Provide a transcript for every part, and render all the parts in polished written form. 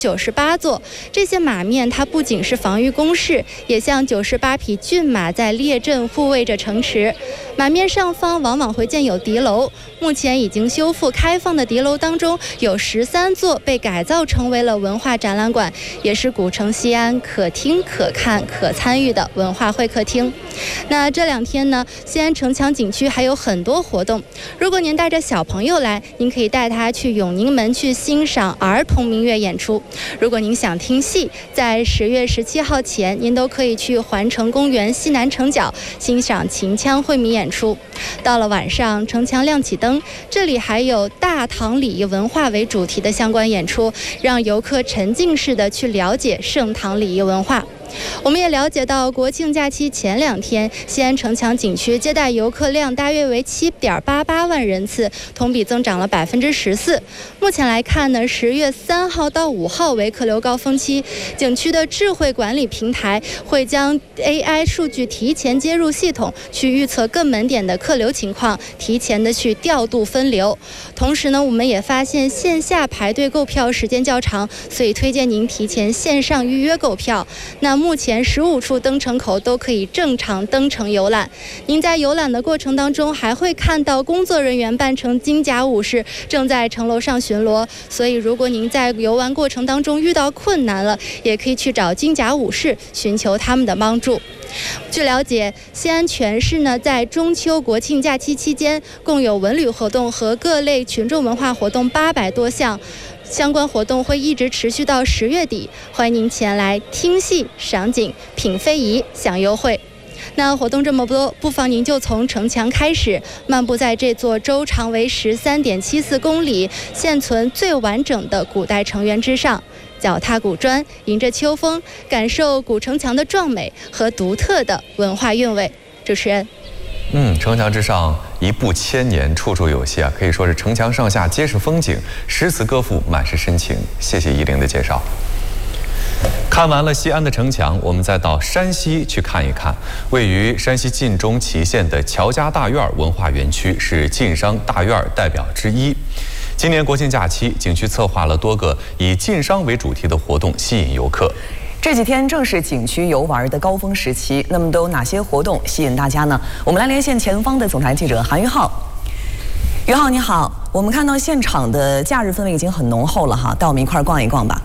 98座，这些马面它不仅是防御工事，也像98匹骏马在列阵护卫着城池。马面上方往往会建有敌楼，目前已经修复开放的敌楼当中，有13座被改造成为了文化展览馆，也是古城西安可听、可看、可参与的文化会客厅。那这2天呢，西安城墙景区还有很多活动。如果您带着小朋友来，您可以带他去永宁门去欣赏儿童民乐演出。如果您想听戏，在10月17号前，您都可以去环城公园西南城角欣赏秦腔会迷演出。到了晚上，城墙亮起灯，这里还有大唐礼仪文化为主题的相关演出，让游客沉浸式的去了解盛唐礼仪文化。我们也了解到，国庆假期前2天，西安城墙景区接待游客量大约为7.88万人次，同比增长了14%。目前来看呢，10月3号到5号为客流高峰期，景区的智慧管理平台会将 AI 数据提前接入系统，去预测各门点的客流情况，提前的去调度分流。同时呢，我们也发现线下排队购票时间较长，所以推荐您提前线上预约购票。那目前15处登城口都可以正常登城游览。您在游览的过程当中，还会看到工作人员扮成金甲武士正在城楼上巡逻。所以，如果您在游玩过程当中遇到困难了，也可以去找金甲武士寻求他们的帮助。据了解，西安全市呢在中秋国庆假期期间，共有文旅活动和各类群众文化活动800多项。相关活动会一直持续到10月底，欢迎您前来听戏、赏景、品非遗、享优惠。那活动这么多，不妨您就从城墙开始，漫步在这座周长为13.74公里、现存最完整的古代城垣之上，脚踏古砖，迎着秋风，感受古城墙的壮美和独特的文化韵味。主持人。 城墙之上一步千年，处处有戏啊，可以说是城墙上下皆是风景，诗词歌赋满是深情。谢谢依玲的介绍。看完了西安的城墙，我们再到山西去看一看。位于山西晋中祁县的乔家大院文化园区是晋商大院代表之一。今年国庆假期，景区策划了多个以晋商为主题的活动，吸引游客。 这几天正是景区游玩的高峰时期，那么都有哪些活动吸引大家呢？我们来连线前方的总台记者韩玉浩。于浩你好，我们看到现场的假日氛围已经很浓厚了哈，带我们一块逛一逛吧。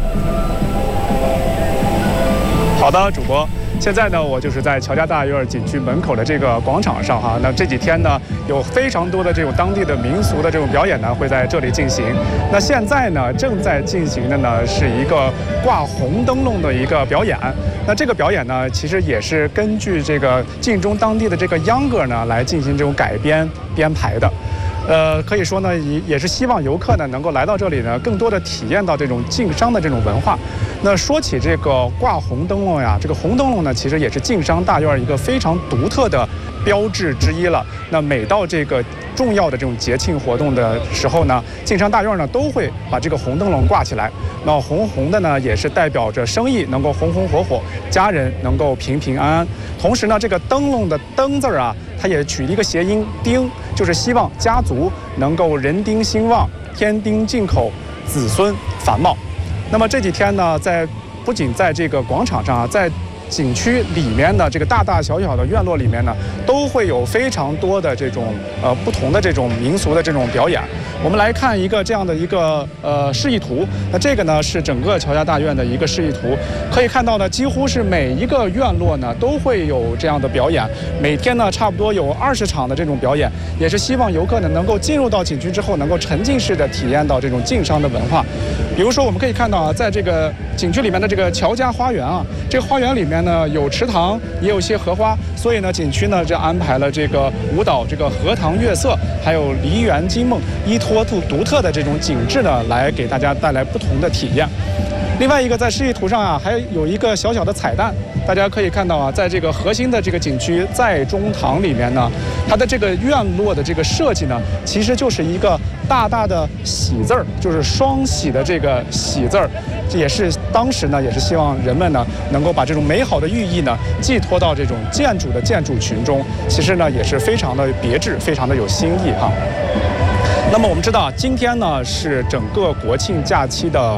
好的，主播。现在呢，我就是在乔家大院景区门口的这个广场上哈。那这几天呢，有非常多的这种当地的民俗的这种表演呢，会在这里进行。那现在呢，正在进行的呢，是一个挂红灯笼的一个表演。那这个表演呢，其实也是根据这个晋中当地的这个秧歌呢，来进行这种改编编排的。可以说呢，也是希望游客呢能够来到这里呢，更多的体验到这种晋商的这种文化。那说起这个挂红灯笼呀，这个红灯笼呢，其实也是晋商大院一个非常独特的标志之一了。那每到这个重要的这种节庆活动的时候呢，晋商大院呢都会把这个红灯笼挂起来。那红红的呢，也是代表着生意能够红红火火，家人能够平平安安。同时呢，这个灯笼的灯字啊，它也取了一个谐音丁，就是希望家族能够人丁兴旺，天丁进口，子孙繁茂。那么这几天呢，不仅在这个广场上啊，在景区里面的这个大大小小的院落里面呢，都会有非常多的这种不同的这种民俗的这种表演。我们来看一个这样的一个示意图。那这个呢是整个乔家大院的一个示意图，可以看到呢，几乎是每一个院落呢都会有这样的表演。每天呢差不多有20场的这种表演，也是希望游客呢能够进入到景区之后，能够沉浸式的体验到这种晋商的文化。比如说我们可以看到啊，在这个景区里面的这个乔家花园啊，这个花园里面呢有池塘，也有一些荷花，所以呢景区呢就安排了这个舞蹈这个荷塘月色，还有梨园惊梦，依托独特的这种景致呢，来给大家带来不同的体验。另外一个在示意图上啊，还有一个小小的彩蛋，大家可以看到啊，在这个核心的这个景区在中堂里面呢，它的这个院落的这个设计呢，其实就是一个大大的喜字儿，就是双喜的这个喜字儿。这也是当时呢，也是希望人们呢能够把这种美好的寓意呢寄托到这种建筑的建筑群中，其实呢也是非常的别致，非常的有新意哈。那么我们知道，今天呢是整个国庆假期的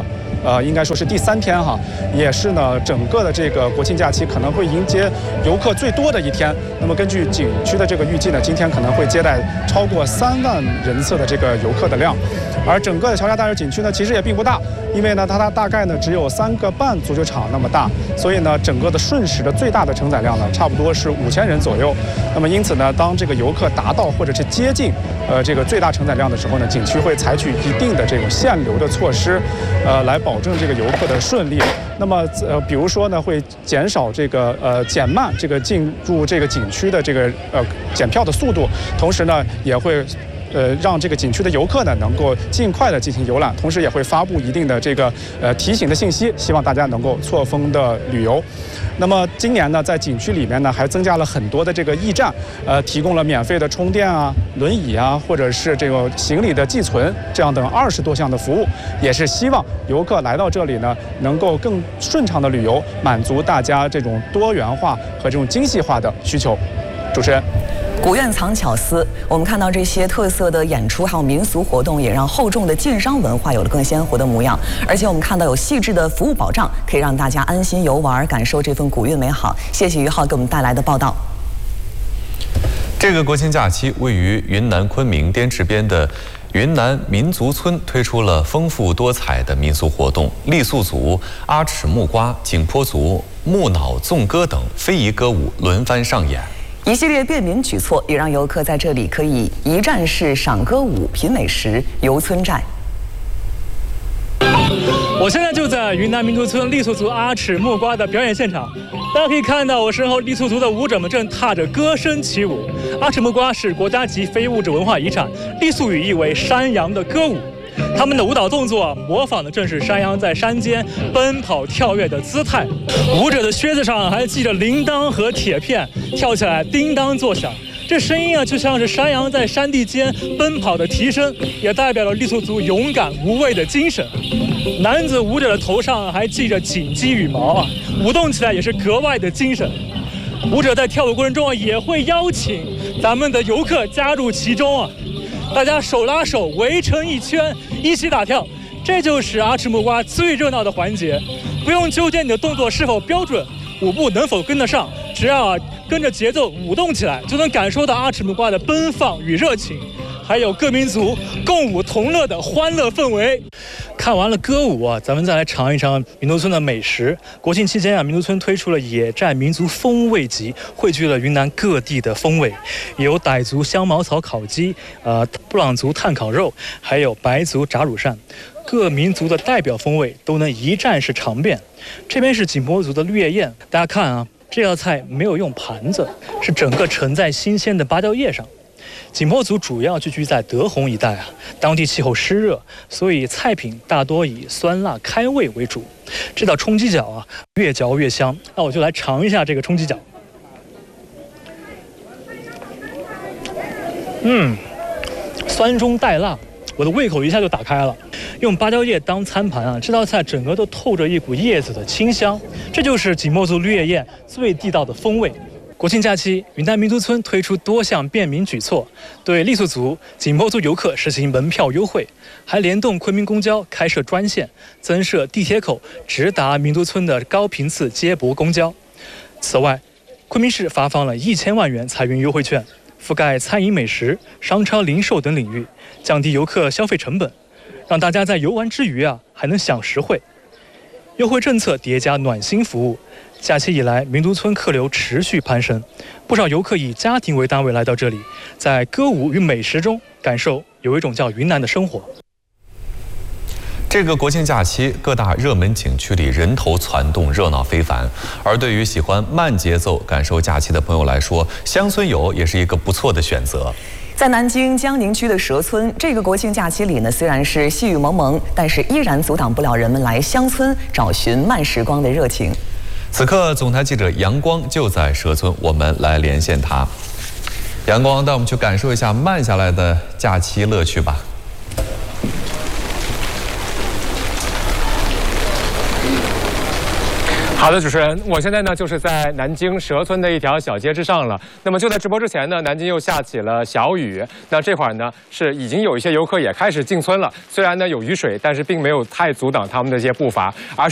应该说是第3天哈，也是呢整个的这个国庆假期可能会迎接游客最多的一天。那么根据景区的这个预计呢，今天可能会接待超过3万人次的这个游客的量。而整个的乔家大院景区呢，其实也并不大，因为呢它大概呢只有3个半足球场那么大，所以呢整个的瞬时的最大的承载量呢差不多是5000人左右。那么因此呢，当这个游客达到或者是接近这个最大承载量的时候呢，景区会采取一定的这种限流的措施，来保证这个游客的顺利。那么比如说呢，会减少这个减慢这个进入这个景区的这个检票的速度，同时呢也会让这个景区的游客呢能够尽快的进行游览，同时也会发布一定的这个提醒的信息，希望大家能够错峰的旅游。那么今年呢，在景区里面呢还增加了很多的这个驿站，提供了免费的充电啊、轮椅啊，或者是这个行李的寄存这样等20多项的服务，也是希望游客来到这里呢能够更顺畅的旅游，满足大家这种多元化和这种精细化的需求。主持人。 古院藏巧思，我们看到这些特色的演出还有民俗活动，也让厚重的晋商文化有了更鲜活的模样。而且我们看到有细致的服务保障，可以让大家安心游玩，感受这份古韵美好。谢谢于浩给我们带来的报道。 这个国庆假期，位于云南昆明滇池边的云南民族村推出了丰富多彩的民俗活动，傈僳族、阿尺木瓜、景颇族、木脑纵歌等非遗歌舞轮番上演。 一系列便民举措也让游客在这里可以一站式赏歌舞、品美食、游村寨。 我现在就在云南民族村傈僳族阿尺木瓜的表演现场，大家可以看到我身后傈僳族的舞者们正踏着歌声起舞。阿尺木瓜是国家级非物质文化遗产，傈僳语意为山羊的歌舞。他们的舞蹈动作模仿的正是山羊在山间奔跑跳跃的姿态，舞者的靴子上还系着铃铛和铁片，跳起来叮当作响。这声音就像是山羊在山地间奔跑的蹄声，也代表了傈僳族勇敢无畏的精神。男子舞者的头上还系着锦鸡羽毛舞动起来也是格外的精神。舞者在跳舞过程中也会邀请咱们的游客加入其中大家手拉手围成一圈，一起打跳，这就是阿尺木瓜最热闹的环节。不用纠结你的动作是否标准，舞步能否跟得上，只要跟着节奏舞动起来，就能感受到阿尺木瓜的奔放与热情，还有各民族共舞同乐的欢乐氛围。看完了歌舞咱们再来尝一尝民族村的美食。国庆期间民族村推出了野战民族风味集，汇聚了云南各地的风味，有傣族香茅草烤鸡、布朗族炭烤肉，还有白族炸乳扇。各民族的代表风味都能一站式尝遍。这边是景颇族的绿叶宴，大家看这道菜没有用盘子，是整个盛在新鲜的芭蕉叶上。景颇族主要聚居在德宏一带当地气候湿热，所以菜品大多以酸辣开胃为主。这道冲鸡脚越嚼越香，那我就来尝一下这个冲鸡脚。酸中带辣，我的胃口一下就打开了。用芭蕉叶当餐盘这道菜整个都透着一股叶子的清香，这就是景颇族绿叶宴最地道的风味。国庆假期，云南民族村推出多项便民举措，对傈僳族、景颇族游客实行门票优惠，还联动昆明公交开设专线，增设地铁口直达民族村的高频次接驳公交。此外，昆明市发放了1000万元财运优惠券，覆盖餐饮美食、商超零售等领域，降低游客消费成本，让大家在游玩之余还能享实惠。优惠政策叠加暖心服务，假期以来民族村客流持续攀升，不少游客以家庭为单位来到这里，在歌舞与美食中感受有一种叫云南的生活。 这个国庆假期，各大热门景区里人头攒动，热闹非凡。而对于喜欢慢节奏感受假期的朋友来说，乡村游也是一个不错的选择。 在南京江宁区的蛇村，这个国庆假期里呢，虽然是细雨蒙蒙，但是依然阻挡不了人们来乡村找寻慢时光的热情。 此刻，总台记者杨光就在蛇村，我们来连线他。杨光，带我们去感受一下慢下来的假期乐趣吧。 好的，主持人，我现在呢就是在南京蛇村的一条小街之上了。那么就在直播之前呢，南京又下起了小雨。那这会儿呢是已经有一些游客也开始进村了，虽然呢有雨水，但是并没有太阻挡他们的一些步伐。而